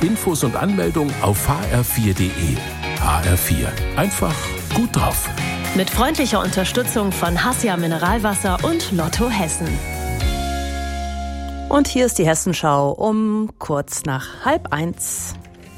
Infos und Anmeldung auf hr4.de. HR4. Einfach gut drauf. Mit freundlicher Unterstützung von Hassia Mineralwasser und Lotto Hessen. Und hier ist die Hessenschau um kurz nach 12:30.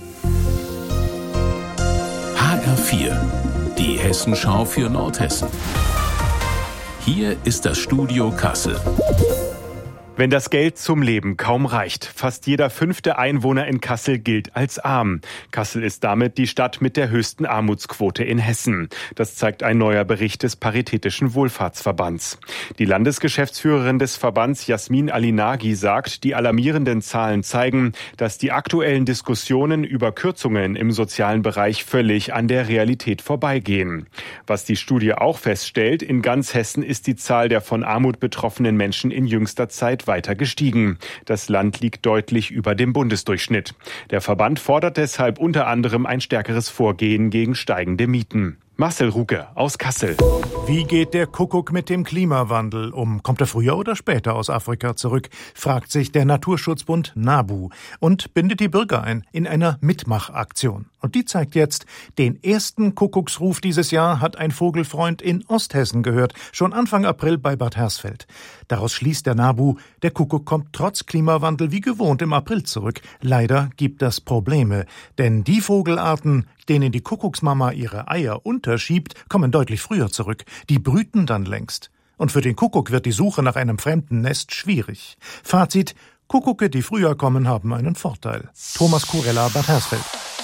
HR4. Die Hessenschau für Nordhessen. Hier ist das Studio Kassel. Wenn das Geld zum Leben kaum reicht. Fast jeder 5. Einwohner in Kassel gilt als arm. Kassel ist damit die Stadt mit der höchsten Armutsquote in Hessen. Das zeigt ein neuer Bericht des Paritätischen Wohlfahrtsverbands. Die Landesgeschäftsführerin des Verbands, Jasmin Alinagi, sagt, die alarmierenden Zahlen zeigen, dass die aktuellen Diskussionen über Kürzungen im sozialen Bereich völlig an der Realität vorbeigehen. Was die Studie auch feststellt, in ganz Hessen ist die Zahl der von Armut betroffenen Menschen in jüngster Zeit weiter gestiegen. Das Land liegt deutlich über dem Bundesdurchschnitt. Der Verband fordert deshalb unter anderem ein stärkeres Vorgehen gegen steigende Mieten. Marcel Ruge aus Kassel. Wie geht der Kuckuck mit dem Klimawandel um? Kommt er früher oder später aus Afrika zurück? Fragt sich der Naturschutzbund NABU und bindet die Bürger ein in einer Mitmachaktion. Und die zeigt jetzt, den ersten Kuckucksruf dieses Jahr hat ein Vogelfreund in Osthessen gehört, schon Anfang April bei Bad Hersfeld. Daraus schließt der NABU, der Kuckuck kommt trotz Klimawandel wie gewohnt im April zurück. Leider gibt das Probleme, denn die Vogelarten, denen die Kuckucksmama ihre Eier unterschiebt, kommen deutlich früher zurück. Die brüten dann längst. Und für den Kuckuck wird die Suche nach einem fremden Nest schwierig. Fazit: Kuckucke, die früher kommen, haben einen Vorteil. Thomas Kurella, Bad Hersfeld.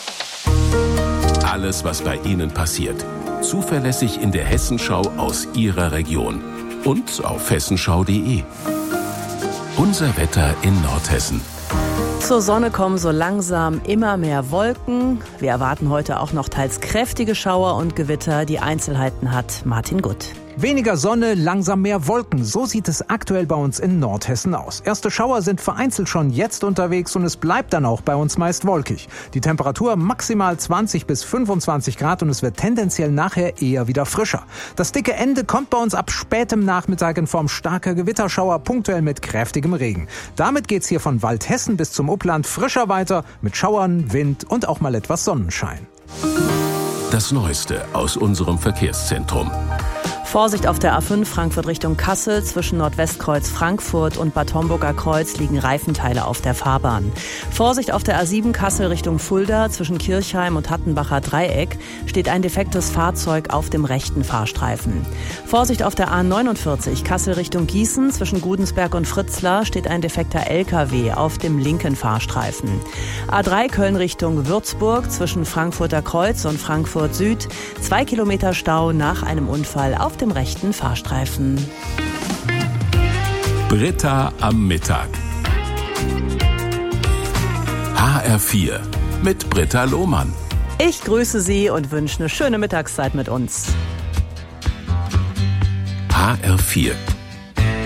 Alles, was bei Ihnen passiert. Zuverlässig in der Hessenschau aus Ihrer Region. Und auf hessenschau.de. Unser Wetter in Nordhessen. Zur Sonne kommen so langsam immer mehr Wolken. Wir erwarten heute auch noch teils kräftige Schauer und Gewitter. Die Einzelheiten hat Martin Gutt. Weniger Sonne, langsam mehr Wolken. So sieht es aktuell bei uns in Nordhessen aus. Erste Schauer sind vereinzelt schon jetzt unterwegs und es bleibt dann auch bei uns meist wolkig. Die Temperatur maximal 20 bis 25 Grad und es wird tendenziell nachher eher wieder frischer. Das dicke Ende kommt bei uns ab spätem Nachmittag in Form starker Gewitterschauer, punktuell mit kräftigem Regen. Damit geht's hier von Waldhessen bis zum Upland frischer weiter mit Schauern, Wind und auch mal etwas Sonnenschein. Das Neueste aus unserem Verkehrszentrum. Vorsicht auf der A5 Frankfurt Richtung Kassel. Zwischen Nordwestkreuz Frankfurt und Bad Homburger Kreuz liegen Reifenteile auf der Fahrbahn. Vorsicht auf der A7 Kassel Richtung Fulda. Zwischen Kirchheim und Hattenbacher Dreieck steht ein defektes Fahrzeug auf dem rechten Fahrstreifen. Vorsicht auf der A49 Kassel Richtung Gießen. Zwischen Gudensberg und Fritzlar steht ein defekter LKW auf dem linken Fahrstreifen. A3 Köln Richtung Würzburg. Zwischen Frankfurter Kreuz und Frankfurt Süd 2 Kilometer Stau nach einem Unfall auf dem rechten Fahrstreifen. Britta am Mittag. HR4 mit Britta Lohmann. Ich grüße Sie und wünsche eine schöne Mittagszeit mit uns. HR4.